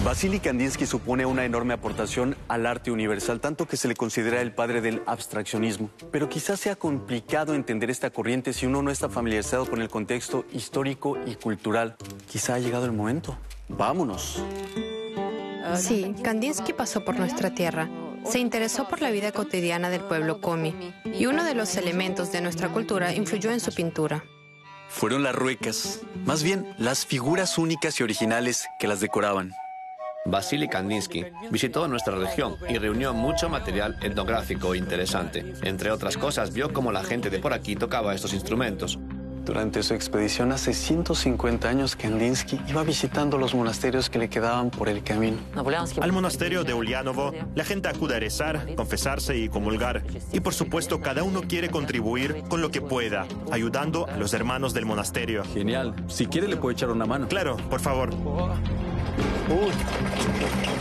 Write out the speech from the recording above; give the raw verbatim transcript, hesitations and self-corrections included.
Vasily Kandinsky supone una enorme aportación al arte universal, tanto que se le considera el padre del abstraccionismo. Pero quizás sea complicado entender esta corriente si uno no está familiarizado con el contexto histórico y cultural. Quizá ha llegado el momento. ¡Vámonos! Sí, Kandinsky pasó por nuestra tierra. Se interesó por la vida cotidiana del pueblo komi, y uno de los elementos de nuestra cultura influyó en su pintura. Fueron las ruecas, más bien las figuras únicas y originales que las decoraban. Vasily Kandinsky visitó nuestra región y reunió mucho material etnográfico interesante. Entre otras cosas, vio cómo la gente de por aquí tocaba estos instrumentos. Durante su expedición hace ciento cincuenta años, Kandinsky iba visitando los monasterios que le quedaban por el camino. Al monasterio de Ulianovo, la gente acude a rezar, confesarse y comulgar. Y por supuesto, cada uno quiere contribuir con lo que pueda, ayudando a los hermanos del monasterio. Genial. Si quiere, le puedo echar una mano. Claro, por favor. Uy.